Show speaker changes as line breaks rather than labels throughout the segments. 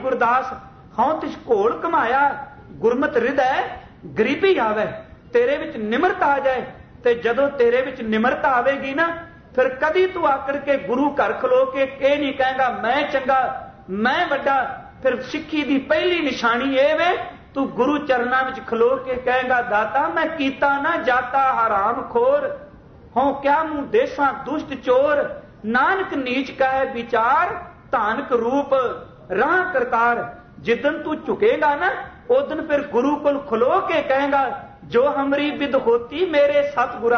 गुरदास हौं तिस घोल कमाया गुरमत हृदय गरीबी आवे। तेरे विच निमरता आ जाए ते जदों तेरे विच निमरता आवेगी ना फिर कदी तू आकड़ के गुरु घर खलो के ये नहीं कहेगा मैं चंगा मैं वड्डा। फिर सिक्खी दी पहली निशानी ये वे तू गुरु चरना विच खलो के कहेगा दाता मैं कीता ना जाता हराम खोर हों क्या मुंह देसा दुष्ट चोर। नानक नीच कहे विचार धानक रूप राह करतार। जिदन तू झुकेगा ना उदन फिर गुरु को खलो के कहेगा जो हमरी विद होती मेरे सतगुरा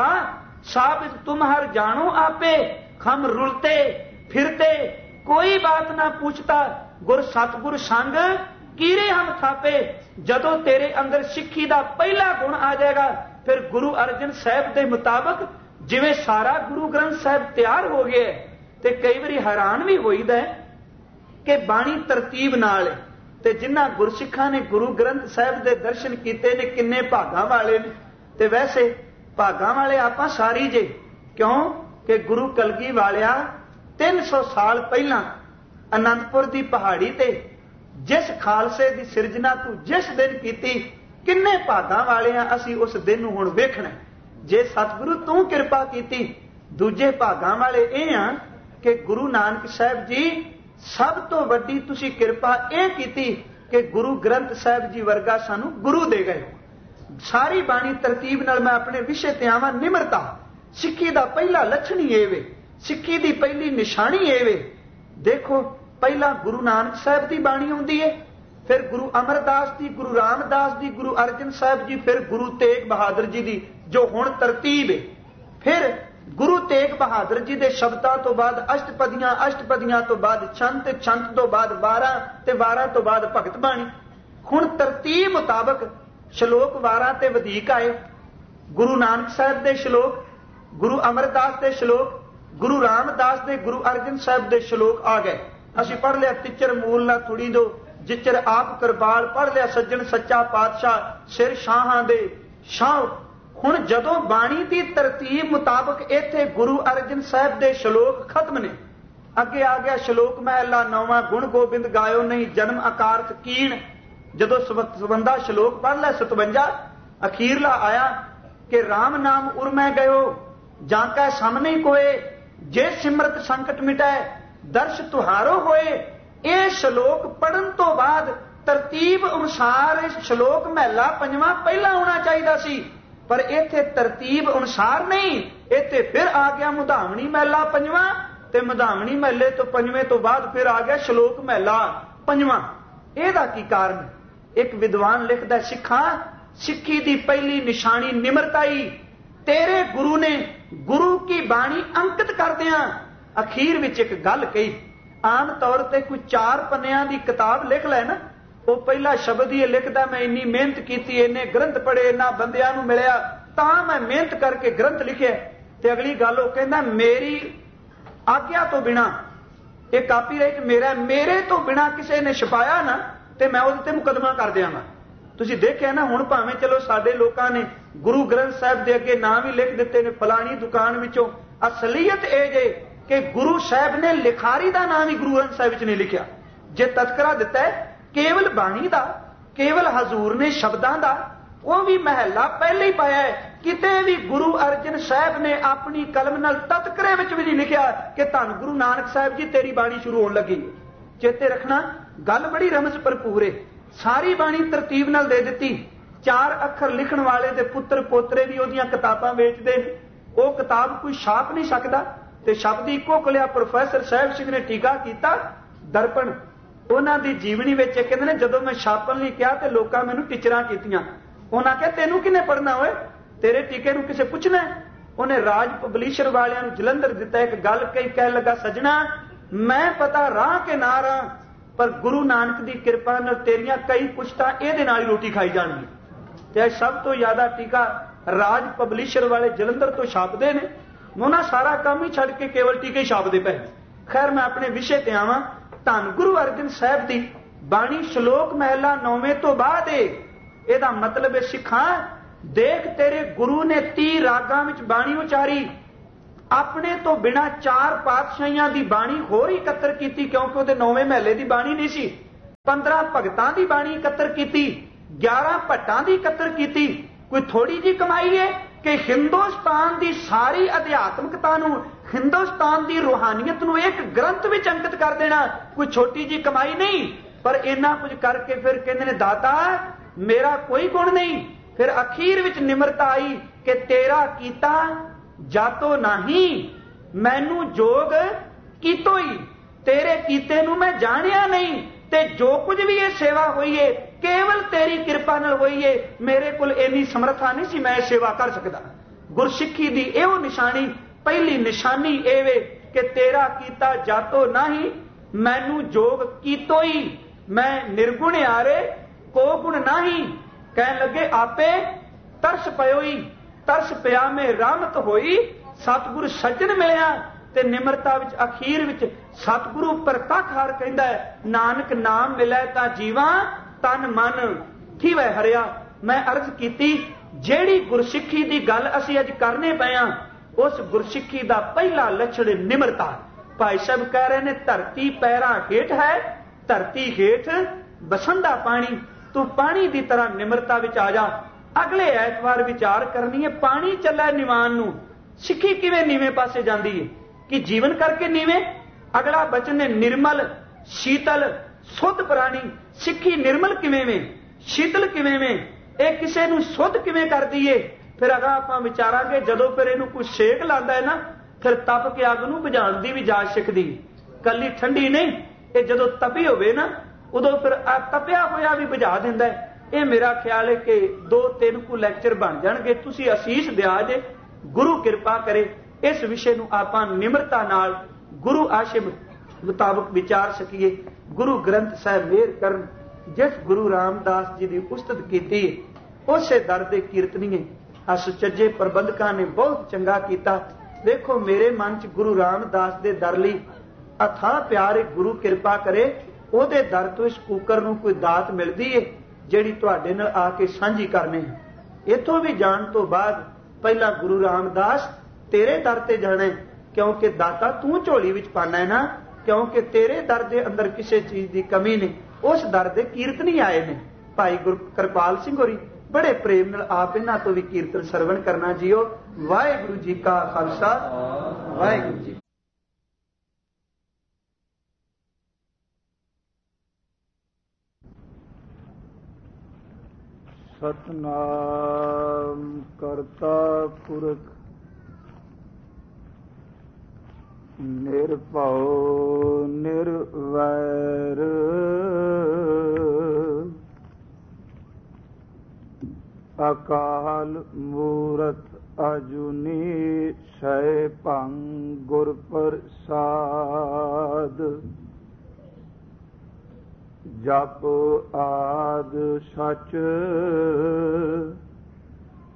साबित तुम हर जानो आपे। हम रुलते फिरते कोई बात ना पूछता गुर सतगुर संग कीरे हम थापे। जदों तेरे अंदर सिक्खी दा पहला गुण आ जाएगा फिर गुरु अर्जन साहब के मुताबिक जिवें सारा गुरु ग्रंथ साहब तैयार हो गया ते कई बारी हैरान भी होईदा कि बाणी तरतीब नाल ते जिन्हां गुरसिखां ने गुरु ग्रंथ साहब के दर्शन कीते ने किन्ने भागां वाले ने। ते वैसे भागां वाले आपां सारी जे क्यों कि गुरु कलगी वालिया 300 साल पहला आनंदपुर की पहाड़ी ते जिस खालसे की सिरजना तू जिस दिन कीती किन्ने भागां वालिया असीं उस दिन नूं हुण वेखणा। जे सतगुरु तू किरपा कीती दूजे भागां वाले ये आ कि गुरु नानक साहब जी सब तो वड्डी तुसी किरपा यह कीती कि गुरु ग्रंथ साहब जी वर्गा सानू गुरु दे गए। सारी बाणी तरतीब नाल मैं अपने विषय ते आवां। निमरता सिक्खी दा पहला लक्षण ही वे सिक्खी दी पहली निशानी ये वे। देखो पहला गुरु नानक साहब की बाणी आउंदी है फिर गुरु अमरदास की गुरु रामदास की गुरु अर्जन साहब जी फिर गुरु तेग बहादुर जी की जो हुण तरतीब है। फिर गुरु तेग बहादुर जी के शब्दां तो बाद अष्टपदियां अष्टपदियां तो बाद छंत छंत तो बाद 12 ते 12 तो बाद भगत बाणी। हुण तरतीब मुताबक श्लोक 12 ते वधीक आए। गुरु नानक साहब के श्लोक गुरु अमरदास के श्लोक गुरु रामदास के गुरु अर्जन साहब के श्लोक आ गए। असीं पढ़ लिया तिचर मूल ना थोड़ी दो जिचर आप करबाल पढ़ लिया सज्जन सच्चा पातशाह सिर शाहां दे शाह। हुण जदों बाणी की तरतीब मुताबक इत्थे गुरु अर्जन साहब के श्लोक खत्म ने अगे आ गया श्लोक महला 9वां गुण गोबिंद गायो नहीं जन्म अकारथ कीण। जदों सबंधा श्लोक पढ़ लिया 57 अखीरला आया कि राम नाम उर्मै गयो जाकै सामने कोए जे सिमरत संकट मिटाए दर्श तुहारो होए। यह श्लोक पढ़न तो बाद तरतीब अनुसार इस श्लोक महला 5वां पहला होना चाहिए सी पर इत्थे तरतीब अनुसार नहीं। इत्थे फिर आ गया मुधावनी महला 5वां ते मुधावनी महले तो 5वें तो बाद फिर आ गया श्लोक महला 5वां। ਇਹਦਾ की कारण एक विद्वान लिखदा सिखा सिक्खी दी पहली निशानी निमरताई। तेरे गुरु ने गुरु की बाणी अंकित करदियां अखीर विच एक गल कही। आम तौर पर कोई 4 पन्नियां दी किताब लिख लै ना वो पहला शब्द ही लिखदा मैं इन्नी मेहनत की इन्ने ग्रंथ पढ़े इन्ना बंदियां नूं मिलिया तां मैं मेहनत करके ग्रंथ लिखे। ते अगली गल वो कहंदा मेरी आग्या तो बिना ये कापीराइट मेरा मेरे तो बिना किसी ने छपाया ना ते मैं उहदे ते मुकदमा कर दियां। तुसीं देखिया ना हुण भावें चलो साडे लोकां ने गुरु ग्रंथ साहिब दे अगे नाम ही लिख दिते ने फलानी दुकान विचों। असलीयत ये जे कि गुरु साहब ने लिखारी का नाम ही गुरु ग्रंथ साहिब विच नहीं लिखिया। जे तस्करा दिता है केवल बाणी का केवल हजूर ने शब्दां का वो भी महला पहले ही पाया है। किते भी गुरु अर्जन साहब ने अपनी कलम नाल तस्करे विच भी नहीं लिखिया कि धन गुरु नानक साहब जी तेरी बाणी शुरू होने लगी। चेते रखना गल बड़ी रमज भरपूर है। सारी बाणी तरतीब नाल दे दिती। 4 अखर लिखण वाले दे पुत्र पोतरे भी ओदियां किताबां वेचदे ने। वो किताब कोई छाप नहीं सकदा ते शब्द इको कलिया प्रोफैसर साहब सिंह ने टीका कीता दर्पण उन्हां दी जीवनी विच कहंदे ने जदों मैं छापण लई किहा ते लोकां मैनूं टिचरां कीतीआं। उन्हां कहा तैनूं किने पढ़ना होए तेरे टीके नूं किसे पुछना। उन्हें राज पबलिशर वालियां नूं जलंधर दिता एक गल कही कह लगा सजना मैं पता राह के ना राह पर गुरु नानक दी कृपा नाल तेरियां कई पुछतां इहदे नाल ही रोटी खाई जाणगी। ते सब तो ज्यादा टीका राज पबलिशर वाले जलंधर तो छापदे ने। उन्हां सारा काम ही छड्ड के केवल टीके छापदे पए। खैर मैं अपने विषय ते आवां। धन गुरु अर्जन साहब दी बाणी श्लोक महला 9वें तो बाद एदा मतलब है सिखा देख तेरे गुरु ने 30 रागां विच बाणी उचारी अपने तो बिना 4 पातशाहियां दी बाणी होर इकत्तर कीती क्योंकि उहदे 9वें महले दी बाणी नहीं सी। 15 ਭਗਤਾਂ ਦੀ ਬਾਣੀ ਇਕੱਤਰ ਕੀਤੀ, 11 ਭੱਟਾਂ ਦੀ ਇਕੱਤਰ ਕੀਤੀ। ਕੋਈ ਥੋੜੀ ਜੀ ਕਮਾਈ ਹੈ ਕਿ ਹਿੰਦੁਸਤਾਨ ਦੀ ਸਾਰੀ ਅਧਿਆਤਮਿਕਤਾ ਨੂੰ, ਹਿੰਦੁਸਤਾਨ ਦੀ ਰੂਹਾਨੀਅਤ ਨੂੰ ਇੱਕ ਗ੍ਰੰਥ ਵਿੱਚ ਅੰਕਿਤ ਕਰ ਦੇਣਾ ਕੋਈ ਛੋਟੀ ਜੀ ਕਮਾਈ ਨਹੀਂ। ਪਰ ਇੰਨਾ ਕੁਝ ਕਰਕੇ ਫਿਰ ਕਹਿੰਦੇ ਨੇ ਦਾਤਾ ਮੇਰਾ ਕੋਈ ਗੁਣ ਨਹੀਂ। ਫਿਰ ਅਖੀਰ ਵਿੱਚ ਨਿਮਰਤਾ ਆਈ ਕਿ ਤੇਰਾ ਕੀਤਾ ਜਾਤੋ ਨਹੀਂ, ਮੈਨੂੰ ਜੋਗ ਕੀਤੋ ਹੀ, ਤੇਰੇ ਕੀਤੇ ਨੂੰ ਮੈਂ ਜਾਣਿਆ ਨਹੀਂ, ਤੇ ਜੋ ਕੁਝ ਵੀ ਇਹ ਸੇਵਾ ਹੋਈ ਏ ਕੇਵਲ ਤੇਰੀ ਕਿਰਪਾ ਨਾਲ ਹੋਈ ਏ। ਮੇਰੇ ਕੋਲ ਇੰਨੀ ਸਮਰੱਥਾ ਨਹੀਂ ਸੀ ਮੈਂ ਸੇਵਾ ਕਰ ਸਕਦਾ। ਗੁਰਸਿੱਖੀ ਦੀ ਇਹੋ ਨਿਸ਼ਾਨੀ, ਪਹਿਲੀ ਨਿਸ਼ਾਨੀ ਇਹ ਵੇ ਕਿ ਤੇਰਾ ਕੀਤਾ ਜਾਤੋ ਨਹੀਂ, ਮੈਨੂੰ ਜੋਗ ਕੀਤੋ ਹੀ, ਮੈਂ ਨਿਰਗੁਣ ਆਰੇ ਕੋ ਗੁਣ ਨਹੀਂ। ਕਹਿਣ ਲੱਗੇ ਆਪੇ ਤਰਸ ਪਇਓਈ, ਤਰਸ ਪਿਆ ਮੇ ਰਹਿਮਤ ਹੋਈ, ਸਤਿਗੁਰ ਸੱਜਣ ਮਿਲਿਆ। ਤੇ ਨਿਮਰਤਾ ਵਿੱਚ ਅਖੀਰ ਵਿੱਚ ਸਤਿਗੁਰੂ ਪ੍ਰਤੱਖ ਹਰ ਕਹਿੰਦਾ ਹੈ ਨਾਨਕ ਨਾਮ ਮਿਲੇ ਤਾਂ ਜੀਵਾ, ਤਨ ਮਨ ਥੀਵੈ ਹਰਿਆ। ਮੈਂ ਅਰਜ਼ ਕੀਤੀ ਜਿਹੜੀ ਗੁਰਸਿੱਖੀ ਦੀ ਗੱਲ ਅਸੀਂ ਅੱਜ ਕਰਨੇ ਪਏ ਹਾਂ, ਉਸ ਗੁਰਸਿੱਖੀ ਦਾ ਪਹਿਲਾ ਲੱਛਣ ਨਿਮਰਤਾ। ਭਾਈ ਸਾਹਿਬ ਕਹਿ ਰਹੇ ਨੇ ਧਰਤੀ ਪੈਰਾਂ ਹੇਠ ਹੈ, ਧਰਤੀ ਹੇਠ ਬਸੰਦਾ ਪਾਣੀ, ਤੂੰ ਪਾਣੀ ਦੀ ਤਰ੍ਹਾਂ ਨਿਮਰਤਾ ਵਿੱਚ ਆ ਜਾ। ਅਗਲੇ ਐਤਵਾਰ ਵਿਚਾਰ ਕਰਨੀ ਹੈ ਪਾਣੀ ਚੱਲਾ ਨਿਵਾਨ ਨੂੰ, ਸਿੱਖੀ ਕਿਵੇਂ ਨੀਵੇਂ ਪਾਸੇ ਜਾਂਦੀ ਹੈ ਕਿ ਜੀਵਨ ਕਰਕੇ ਨੀਵੇਂ। ਅਗਲਾ ਬਚਨ ਨੇ ਨਿਰਮਲ ਸ਼ੀਤਲ ਸੁੱਧ ਪ੍ਰਾਣੀ। ਸਿੱਖੀ ਨਿਰਮਲ ਕਿਵੇਂ ਵੇ, ਸ਼ੀਤਲ ਕਿਵੇਂ ਵੇ, ਇਹ ਕਿਸੇ ਨੂੰ ਸੁੱਧ ਕਿਵੇਂ ਕਰਦੀ ਏ। ਫਿਰ ਅਗਾ ਆਪਾਂ ਵਿਚਾਰਾਂਗੇ ਜਦੋਂ ਫਿਰ ਇਹਨੂੰ ਕੋਈ ਸੇਕ ਲਾਉਂਦਾ ਹੈ ਨਾ, ਫਿਰ ਤਪ ਕੇ ਅੱਗ ਨੂੰ ਬੁਝਾਉਣ ਦੀ ਵੀ ਜਾਚ ਸਿੱਖਦੀ। ਕੱਲੀ ਠੰਡੀ ਨਹੀਂ, ਇਹ ਜਦੋਂ ਤਪੀ ਹੋਵੇ ਨਾ ਉਦੋਂ ਫਿਰ ਆ ਤਪਿਆ ਹੋਇਆ ਵੀ ਬੁਝਾ ਦਿੰਦਾ ਹੈ। ਇਹ ਮੇਰਾ ਖਿਆਲ ਹੈ ਕਿ 2-3 ਕੁ ਲੈਕਚਰ ਬਣ ਜਾਣਗੇ, ਤੁਸੀਂ ਅਸੀਸ ਦਿਆ ਜੇ, ਗੁਰੂ ਕਿਰਪਾ ਕਰੇ ਇਸ ਵਿਸ਼ੇ ਨੂੰ ਆਪਾਂ ਨਿਮਰਤਾ ਨਾਲ ਗੁਰੂ ਆਸ਼ੇ ਮੁਤਾਬਕ ਵਿਚਾਰ ਸਕੀਏ। ਗੁਰੂ ਗ੍ਰੰਥ ਸਾਹਿਬ ਮਿਹਰ ਕਰਨ, ਜਿਸ ਗੁਰੂ ਰਾਮਦਾਸ ਜੀ ਦੀ ਉਸਤਤ ਕੀਤੀ ਉਸੇ ਦਰ ਦੇ ਕੀਰਤਨੀਏ ਆ ਸੁਚੱਜੇ ਪ੍ਰਬੰਧਕਾਂ ਨੇ ਬਹੁਤ ਚੰਗਾ ਕੀਤਾ। ਵੇਖੋ ਮੇਰੇ ਮਨ 'ਚ ਗੁਰੂ ਰਾਮਦਾਸ ਦੇ ਦਰ ਲਈ ਅਥਾਹ ਪਿਆਰ ਹੈ। ਗੁਰੂ ਕਿਰਪਾ ਕਰੇ ਉਹਦੇ ਦਰ ਤੋਂ ਇਸ ਕੂਕਰ ਨੂੰ ਕੋਈ ਦਾਤ ਮਿਲਦੀ ਏ ਜਿਹੜੀ ਤੁਹਾਡੇ ਨਾਲ ਆ ਕੇ ਸਾਂਝੀ ਕਰਨੀ ਹੈ। ਇੱਥੋਂ ਵੀ ਜਾਣ ਤੋਂ ਬਾਅਦ ਪਹਿਲਾਂ ਗੁਰੂ ਰਾਮਦਾਸ ਤੇਰੇ ਦਰ ਤੇ ਜਾਣਾ, ਕਿਉਂਕਿ ਦਾਤਾ ਤੂੰ ਝੋਲੀ ਵਿੱਚ ਪਾਣਾ ਹੈ ਨਾ, ਕਿਉਂਕਿ ਤੇਰੇ ਦਰ ਦੇ ਅੰਦਰ ਕਿਸੇ ਚੀਜ਼ ਦੀ ਕਮੀ ਨਹੀਂ। ਉਸ ਦਰ ਦੇ ਕੀਰਤਨੀ ਆਏ ਨੇ ਭਾਈ ਕਿਰਪਾਲ ਸਿੰਘ ਹੋਰੀ, ਬੜੇ ਪ੍ਰੇਮ ਨਾਲ ਆਪ ਇਹਨਾਂ ਤੋਂ ਵੀ ਕੀਰਤਨ ਸਰਵਣ ਕਰਨਾ ਜੀਓ। ਵਾਹਿਗੁਰੂ ਜੀ ਕਾ ਖਾਲਸਾ, ਵਾਹਿਗੁਰੂ ਜੀ।
ਸਤਨਾਮ ਕਰਤਾ ਪੁਰਖ ਨਿਰਭਉ ਨਿਰਵੈਰ, ਅਕਾਲ ਮੂਰਤ ਅਜੂਨੀ ਸੈਭੰ ਗੁਰ ਪ੍ਰਸਾਦ। ਜਪ ਆਦ ਸਚ